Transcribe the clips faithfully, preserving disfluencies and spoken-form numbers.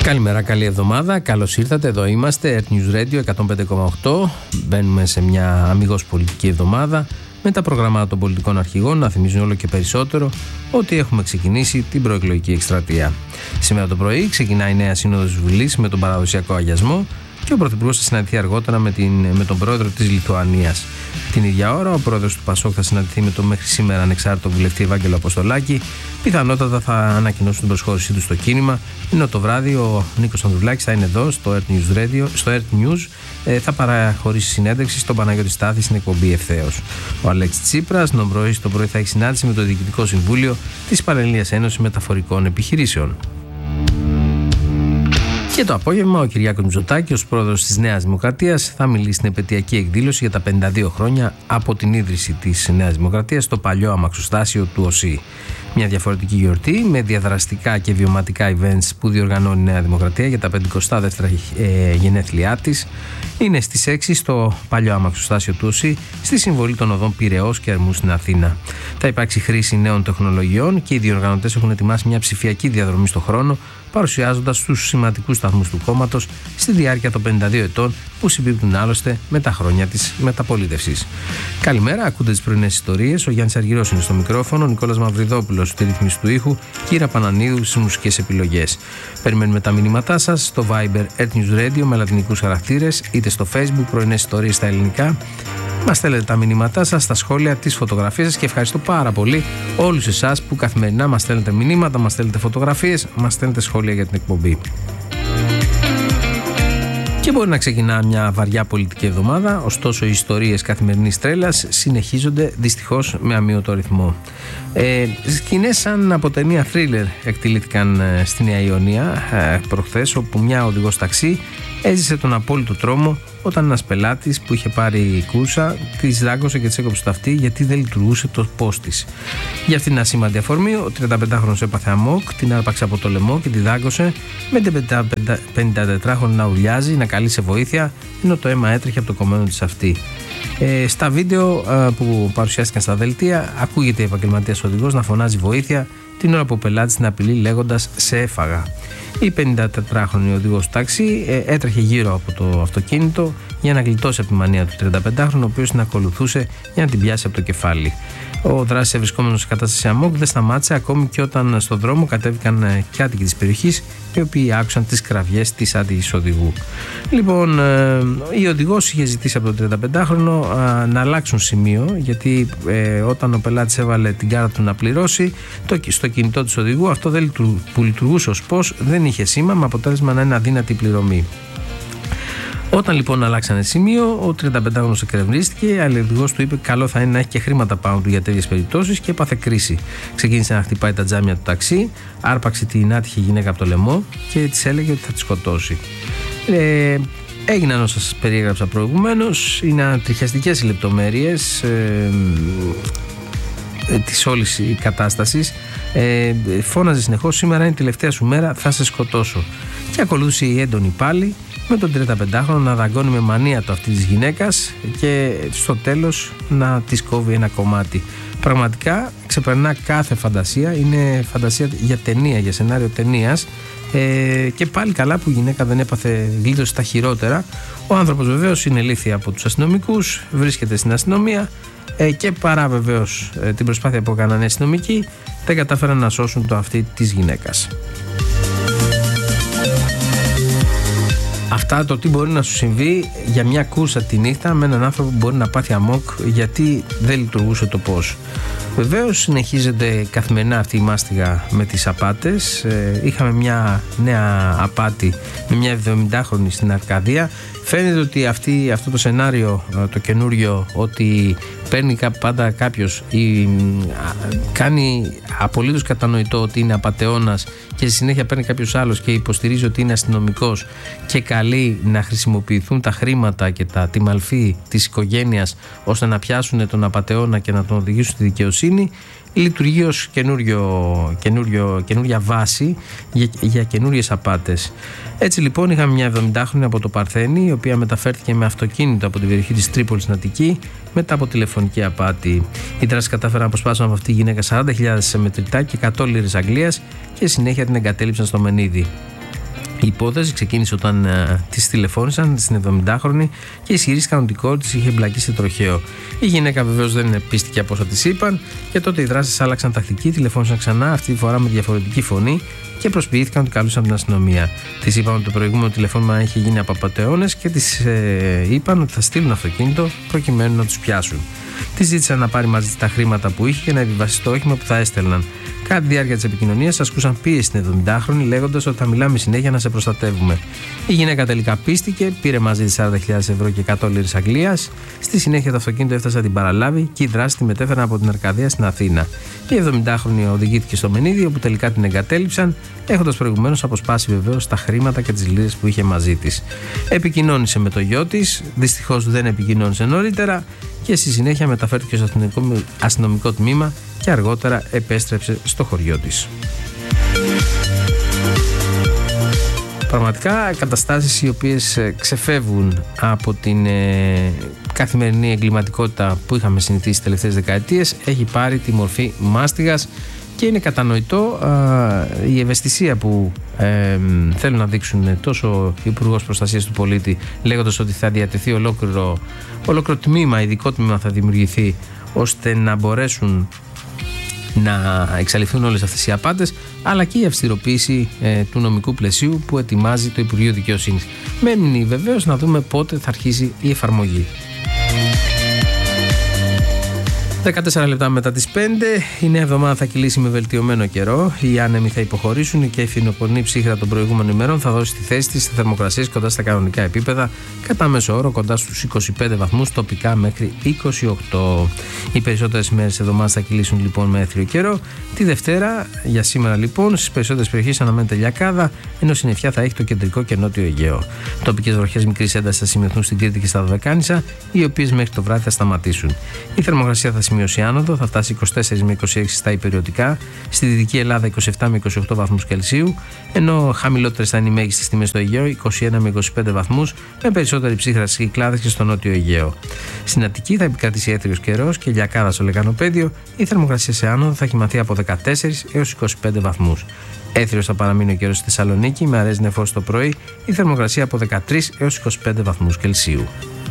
Καλημέρα, καλή εβδομάδα. Καλώς ήρθατε. Εδώ είμαστε, Earth News Radio εκατόν πέντε κόμμα οκτώ. Μπαίνουμε σε μια αμιγώς πολιτική εβδομάδα με τα προγράμματα των πολιτικών αρχηγών να θυμίζουν όλο και περισσότερο ότι έχουμε ξεκινήσει την προεκλογική εκστρατεία. Σήμερα το πρωί ξεκινάει η νέα Σύνοδος Βουλής με τον παραδοσιακό αγιασμό και ο Πρωθυπουργός θα συναντηθεί αργότερα με, την, με τον πρόεδρο της Λιθουανίας. Την ίδια ώρα, ο πρόεδρος του Πασόκ θα συναντηθεί με τον μέχρι σήμερα ανεξάρτητο βουλευτή Ευάγγελο Αποστολάκη. Πιθανότατα θα ανακοινώσουν την προσχώρησή του στο κίνημα. Ενώ το βράδυ ο Νίκος Ανδρουλάκης θα είναι εδώ στο Earth News Radio, στο Earth News, ε, θα παραχωρήσει συνέντευξη στον Παναγιώτη Στάθη στην εκπομπή Ευθέως. Ο Αλέξης Τσίπρας το πρωί, το πρωί θα έχει συνάντηση με το Διοικητικό Συμβούλιο της Πανελλήνιας Ένωσης Μεταφορικών Επιχειρήσεων. Και το απόγευμα ο Κυριάκος Μητσοτάκης, ως πρόεδρος της Νέας Δημοκρατίας, θα μιλήσει στην επετειακή εκδήλωση για τα πενήντα δύο χρόνια από την ίδρυση της Νέας Δημοκρατίας στο παλιό αμαξοστάσιο του ΟΣΥ. Μια διαφορετική γιορτή με διαδραστικά και βιωματικά events που διοργανώνει η Νέα Δημοκρατία για τα πενηκοστά δεύτερα ε, γενέθλιά της. Είναι στις έξι στο παλιό αμαξοστάσιο του ΟΣΥ, στη συμβολή των οδών Πειραιώς και Ερμού στην Αθήνα. Θα υπάρξει χρήση νέων τεχνολογιών και οι διοργανωτές έχουν ετοιμάσει μια ψηφιακή διαδρομή στον χρόνο, παρουσιάζοντας τους σημαντικούς σταθμούς του κόμματος στη διάρκεια των πενήντα δύο ετών που συμπίπτουν άλλωστε με τα χρόνια της μεταπολίτευσης. Καλημέρα, ακούτε τις πρωινές ιστορίες. Ο Γιάννης Αργυρός είναι στο μικρόφωνο, ο Νικόλας Μαυριδόπουλος στη ρύθμιση του ήχου και η Ήρα Πανανίδου στις μουσικές επιλογές. Περιμένουμε τα μηνύματά σας στο Viber Earth News Radio με λατινικούς χαρακτήρες, είτε στο Facebook πρωινές ιστορίες στα ελληνικά. Μας στέλνετε τα μηνύματά σας, τα σχόλια, τις φωτογραφίες σας και ευχαριστώ πάρα πολύ όλους εσάς που καθημερινά μας στέλνετε μηνύματα, μας στέλνετε φωτογραφίες, μας στέλνετε σχόλια για την εκπομπή. Και μπορεί να ξεκινά μια βαριά πολιτική εβδομάδα, ωστόσο οι ιστορίες καθημερινής τρέλας συνεχίζονται δυστυχώς με αμύωτο ρυθμό. Ε, σκηνές σαν από ταινία θρίλερ εκτελήθηκαν ε, στη Νέα Ιωνία ε, προχθές, όπου μια οδηγός ταξί έζησε τον απόλυτο τρόμο όταν ένας πελάτης που είχε πάρει κούρσα της δάγκωσε και της έκοψε το αυτί γιατί δεν λειτουργούσε το πώς της. Για αυτήν την ασήμαντη αφορμή, ο τριανταπεντάχρονος έπαθε αμόκ, την άρπαξε από το λαιμό και τη δάγκωσε, με την πενηντατετράχρονη να ουρλιάζει, να καλεί σε βοήθεια, ενώ το αίμα έτρεχε από το κομμένο της αυτί. Ε, στα βίντεο ε, που παρουσιάστηκαν στα δελτία, ακούγεται η επαγγελματίας οδηγός να φωνάζει βοήθεια την ώρα που ο πελάτης την απειλεί λέγοντας «σε έφαγα». Η πενηντατετράχρονη οδηγός του ταξί ε, έτρεχε γύρω από το αυτοκίνητο για να γλιτώσει από τη μανία του τριανταπεντάχρονου, ο οποίος την ακολουθούσε για να την πιάσει από το κεφάλι. Ο δράσης, βρισκόμενος σε κατάσταση αμόκ, δεν σταμάτησε ακόμη και όταν στον δρόμο κατέβηκαν ε, και άτοικοι της περιοχής, οι οποίοι άκουσαν τις κραυγές της άτυχης οδηγού. Λοιπόν, ε, η οδηγός είχε ζητήσει από τον τριανταπεντάχρονο ε, να αλλάξουν σημείο, γιατί ε, όταν ο πελάτης έβαλε την κάρτα του να πληρώσει το, στο κινητό του οδηγού, αυτό δεν, που λειτουργούσε ως πώς δεν είχε σήμα, με αποτέλεσμα να είναι αδύνατη η πληρωμή. Όταν λοιπόν αλλάξανε σημείο, ο τριανταπεντάχρονος εκνευρίστηκε, αλλά ο οδηγός του είπε καλό θα είναι να έχει και χρήματα πάνω του για τέτοιες περιπτώσεις και έπαθε κρίση. Ξεκίνησε να χτυπάει τα τζάμια του ταξί, άρπαξε την άτυχη γυναίκα από το λαιμό και της έλεγε ότι θα τη σκοτώσει. Ε, έγιναν όσα σας περιέγραψα προηγουμένως, είναι ατριχιαστικές οι λεπτομέρειες ε, ε, της όλης κατάστασης. Ε, φώναζε συνεχώς σήμερα είναι η τελευταία σου μέρα, θα σε σκοτώσω. Και ακολούθησε η έντονη πάλι, με τον τριανταπεντάχρονο να δαγκώνει με μανία το αυτή της γυναίκας και στο τέλος να της κόβει ένα κομμάτι. Πραγματικά ξεπερνά κάθε φαντασία, είναι φαντασία για ταινία, για σενάριο ταινίας, ε, και πάλι καλά που η γυναίκα δεν έπαθε, γλίτωσε τα χειρότερα. Ο άνθρωπος βεβαίως συνελήφθη από τους αστυνομικούς, βρίσκεται στην αστυνομία ε, και παρά βεβαίως ε, την προσπάθεια που έκαναν οι αστυνομικοί, δεν κατάφεραν να σώσουν το αυτή της γυναίκας. Αυτά το τι μπορεί να σου συμβεί για μια κούρσα τη νύχτα με έναν άνθρωπο που μπορεί να πάθει αμόκ γιατί δεν λειτουργούσε το πώς. Βεβαίως συνεχίζεται καθημερινά αυτή η μάστιγα με τις απάτες. Ε, είχαμε μια νέα απάτη με μια εβδομηντάχρονη στην Αρκαδία. Φαίνεται ότι αυτή, αυτό το σενάριο, το καινούριο, ότι παίρνει πάντα κάποιος ή κάνει απολύτως κατανοητό ότι είναι απατεώνας και στη συνέχεια παίρνει κάποιος άλλος και υποστηρίζει ότι είναι αστυνομικός και καλεί να χρησιμοποιηθούν τα χρήματα και τα τιμαλφή της οικογένειας ώστε να πιάσουν τον απατεώνα και να τον οδηγήσουν στη δικαιοσύνη, λειτουργεί ως καινούρια βάση για, για καινούριες απάτες. Έτσι λοιπόν είχαμε μια εβδομηντάχρονη από το Παρθένη, η οποία μεταφέρθηκε με αυτοκίνητο από την περιοχή της Τρίπολης στην Αττική μετά από τηλεφωνική απάτη. Οι δράσεις κατάφεραν να αποσπάσουν από αυτή τη γυναίκα σαράντα χιλιάδες μετρητά και εκατό λίρες Αγγλίας και συνέχεια την εγκατέλειψαν στο Μενίδη. Η υπόθεση ξεκίνησε όταν uh, της τηλεφώνησαν στην εβδομηντάχρονη και ισχυρίστηκαν ότι η κόρη της είχε εμπλακεί σε τροχαίο. Η γυναίκα βεβαίως δεν πίστηκε από όσα της είπαν και τότε οι δράστες άλλαξαν τακτική, τηλεφώνησαν ξανά, αυτή τη φορά με διαφορετική φωνή και προσποιήθηκαν ότι καλούσαν την αστυνομία. Της είπαν ότι το προηγούμενο τηλεφώνημα είχε γίνει από απατεώνες και της ε, είπαν ότι θα στείλουν αυτοκίνητο προκειμένου να τους πιάσουν. Της ζήτησαν να πάρει μαζί τα χρήματα που είχε και να επιβάσει στο όχημα που θα έστελναν. Κατά τη διάρκεια της επικοινωνίας ασκούσαν πίεση στην εβδομηντάχρονη λέγοντας ότι θα μιλάμε συνέχεια να σε προστατεύουμε. Η γυναίκα τελικά πίστηκε, πήρε μαζί της σαράντα χιλιάδες ευρώ και εκατό λίρες Αγγλίας. Στη συνέχεια το αυτοκίνητο έφτασε να την παραλάβει και οι δράστες τη μετέφεραν από την Αρκαδία στην Αθήνα. Η εβδομηντάχρονη οδηγήθηκε στο Μενίδιο όπου τελικά την εγκατέλειψαν, έχοντας προηγουμένως αποσπάσει βεβαίως τα χρήματα και τις λίρες που είχε μαζί της. Επικοινώνησε με το γιο της, δυστυχώς δεν επικοινώνησε νωρίτερα και στη συνέχεια μεταφέρθηκε στο αστυνομικό τμήμα και αργότερα επέστρεψε στο χωριό της. Πραγματικά καταστάσεις οι οποίες ξεφεύγουν από την ε, καθημερινή εγκληματικότητα που είχαμε συνηθίσει τις τελευταίες δεκαετίες, έχει πάρει τη μορφή μάστιγας και είναι κατανοητό α, η ευαισθησία που ε, θέλουν να δείξουν τόσο ο Υπουργός Προστασίας του Πολίτη λέγοντας ότι θα διατεθεί ολόκληρο, ολόκληρο τμήμα, ειδικό τμήμα θα δημιουργηθεί ώστε να μπορέσουν να εξαλειφθούν όλες αυτές οι απάτες, αλλά και η αυστηροποίηση ε, του νομικού πλαισίου που ετοιμάζει το Υπουργείο Δικαιοσύνης. Μένει βεβαίως να δούμε πότε θα αρχίσει η εφαρμογή. δεκατέσσερα λεπτά μετά τις πέντε, η νέα εβδομάδα θα κυλήσει με βελτιωμένο καιρό. Οι άνεμοι θα υποχωρήσουν και η φθινοπορεινή ψύχρα των προηγούμενων ημερών θα δώσει τη θέση της σε θερμοκρασίες κοντά στα κανονικά επίπεδα, κατά μέσο όρο κοντά στους είκοσι πέντε βαθμούς, τοπικά μέχρι είκοσι οκτώ. Οι περισσότερες ημέρες της εβδομάδας θα κυλήσουν λοιπόν με έθριο καιρό. Τη Δευτέρα, για σήμερα λοιπόν, στις περισσότερες περιοχές αναμένεται λιακάδα, ενώ συννεφιά θα έχει το κεντρικό και νότιο Αιγαίο. Τοπικές βροχές μικρής έντασης θα σημειωθούν στην Κρήτη και στα Δωδεκάνησα, οι οποίες μέχρι το βράδυ θα σταματήσουν. Η θερμοκρασία θα σημειώσει άνοδο, θα φτάσει είκοσι τέσσερα με είκοσι έξι στα υπεριωτικά, στη Δυτική Ελλάδα είκοσι επτά με είκοσι οκτώ βαθμούς Κελσίου, ενώ χαμηλότερες θα είναι οι μέγιστες τιμές στο Αιγαίο, είκοσι ένα με είκοσι πέντε βαθμούς, με περισσότερη ψύχρα στις Κυκλάδες και στο νότιο Αιγαίο. Στην Αττική θα επικρατήσει έθριος καιρός και λιακάδα στο Λεκανοπέδιο, η θερμοκρασία σε άνοδο θα χυμαθεί από δεκατέσσερα έως είκοσι πέντε βαθμούς. Έθριος θα παραμείνει ο καιρός στη Θεσσαλονίκη, με αραιές νεφώσεις το πρωί, η θερμοκρασία από δεκατρείς έως είκοσι πέντε βαθμούς Κελσίου.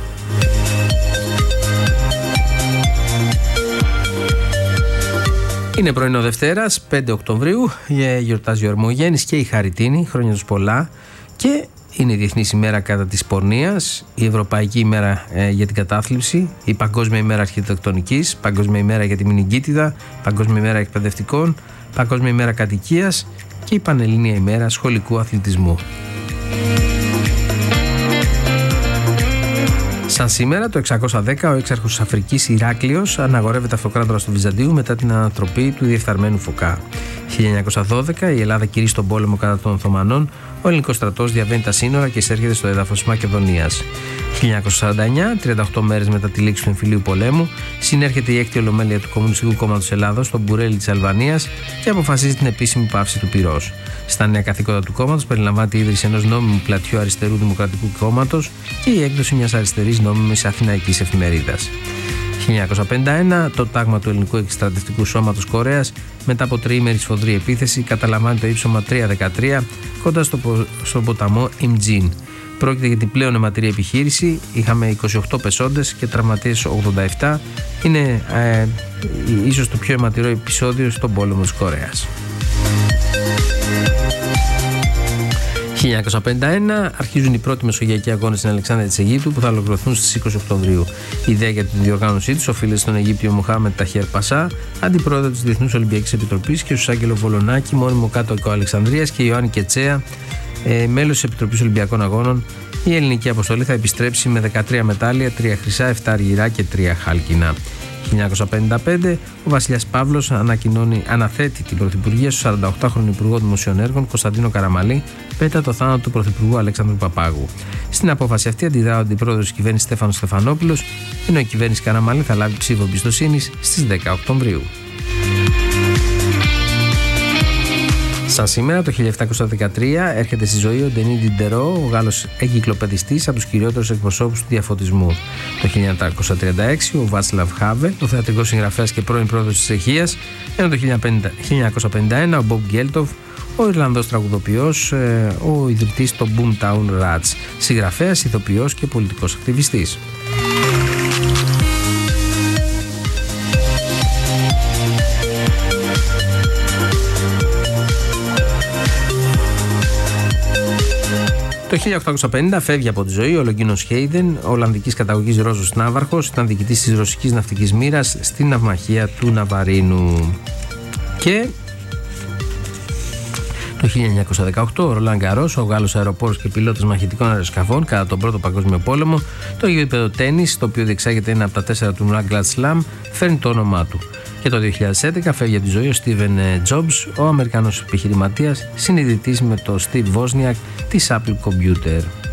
Είναι πρωινό Δευτέρας, πέντε Οκτωβρίου, γιορτάζει ο Ερμογέννης και η Χαριτίνη, χρόνια τους πολλά, και είναι η Διεθνής ημέρα κατά της πορνείας, η Ευρωπαϊκή ημέρα ε, για την κατάθλιψη, η Παγκόσμια ημέρα αρχιτεκτονικής, Παγκόσμια ημέρα για τη Μηνυγκίτιδα, Παγκόσμια ημέρα εκπαιδευτικών, Παγκόσμια ημέρα κατοικίας και η Πανελλήνια ημέρα σχολικού αθλητισμού. Σαν σήμερα, το εξακόσια δέκα, ο έξαρχος της Αφρικής Ηράκλειος αναγορεύεται αυτοκράτορας του Βυζαντίου μετά την ανατροπή του διεφθαρμένου Φωκά. χίλια εννιακόσια δώδεκα, η Ελλάδα κηρύσσει τον πόλεμο κατά των Οθωμανών, ο ελληνικός στρατός διαβαίνει τα σύνορα και εισέρχεται στο έδαφος της Μακεδονίας. χίλια εννιακόσια σαράντα εννιά, τριάντα οκτώ μέρες μετά τη λήξη του εμφυλίου πολέμου, συνέρχεται η έκτη ολομέλεια του Κομμουνιστικού Κόμματος Ελλάδος στο Μπουρέλι της Αλβανίας και αποφασίζει την επίσημη πάυση του πυρός. Στα νέα καθήκοντα του κόμματος περιλαμβάνεται η ίδρυση ενός νόμιμου πλατιού αριστερού δημοκρατικού κόμματος και η έκδοση μιας αριστερής νόμιμης αθηναϊκής εφημερίδας. χίλια εννιακόσια πενήντα ένα, το τάγμα του Ελληνικού Εκστρατευτικού Σώματος Κορέας, μετά από τριήμερη σφοδρή επίθεση, καταλαμβάνει το ύψωμα τριακόσια δεκατρία κοντά στο, πο, στο ποταμό Ιμτζίν. Πρόκειται για την πλέον αιματηρή επιχείρηση. Είχαμε είκοσι οκτώ πεσόντες και τραυματίες ογδόντα επτά. Είναι ε, ίσως το πιο αιματηρό επεισόδιο στον πόλεμο της Κορέας. χίλια εννιακόσια πενήντα ένα, αρχίζουν οι πρώτοι μεσογειακοί αγώνες στην Αλεξάνδρεια της Αιγύπτου που θα ολοκληρωθούν στις είκοσι Οκτωβρίου. Η ιδέα για την διοργάνωσή τους οφείλεται στον Αιγύπτιο Μοχάμετ Ταχέρ Πασά, αντιπρόεδρο της Διεθνούς Ολυμπιακής Επιτροπής, και στους Άγγελο Βολονάκη, μόνιμο κάτοικο Αλεξανδρίας, και Ιωάννη Κετσέα, ε, μέλος της Επιτροπής Ολυμπιακών Αγώνων. Η ελληνική αποστολή θα επιστρέψει με δεκατρία μετάλλια, τρία χρυσά, επτά αργυρά και τρία χάλκινα. χίλια εννιακόσια πενήντα πέντε, ο βασιλιάς Παύλος ανακοινώνει, αναθέτει την πρωθυπουργία στον σαρανταοκτάχρονο Υπουργό Δημοσίων Έργων Κωνσταντίνο Καραμαλή μετά το θάνατο του Πρωθυπουργού Αλέξανδρου Παπάγου. Στην απόφαση αυτή αντιδρά ο αντιπρόεδρος της κυβέρνησης Στέφανος Στεφανόπουλος, ενώ η κυβέρνηση Καραμαλή θα λάβει ψήφο εμπιστοσύνης στις δέκα Οκτωβρίου. Σαν σήμερα, το χίλια επτακόσια δεκατρία, έρχεται στη ζωή ο Ντενί Ντιντερό, ο Γάλλος εγκυκλοπαιδιστής, από τους κυριότερους εκπροσώπους του διαφωτισμού. Το χίλια εννιακόσια τριάντα έξι, ο Βάτσλαβ Χάβελ, ο θεατρικός συγγραφέας και πρώην πρόεδρος της Τσεχίας, ενώ το χίλια εννιακόσια πενήντα ένα, ο Μπομπ Γκέλτοφ, ο Ιρλανδός τραγουδοποιός, ο ιδρυτής των Boomtown Rats, συγγραφέας, ηθοποιός και πολιτικός ακτιβιστής. Το χίλια οκτακόσια πενήντα φεύγει από τη ζωή ο Λογκίνος Χέιντεν, Ολλανδικής καταγωγής Ρώσος ναύαρχος, ήταν διοικητής της ρωσικής ναυτικής μοίρας στην ναυμαχία του Ναβαρίνου. Και το χίλια εννιακόσια δεκαοκτώ ο Ρολάν Γκαρός, ο Γάλλος αεροπόρος και πιλότος μαχητικών αεροσκαφών κατά τον Πρώτο Παγκόσμιο Πόλεμο, το γήπεδο τένις, το οποίο διεξάγεται ένα από τα τέσσερα τουρνουά Grand Slam, φέρνει το όνομά του. Και το δύο χιλιάδες έντεκα φεύγει από τη ζωή ο Στίβεν Τζόμπς, ο Αμερικανός επιχειρηματίας, συνειδητής με το Steve Wozniak της Apple Computer.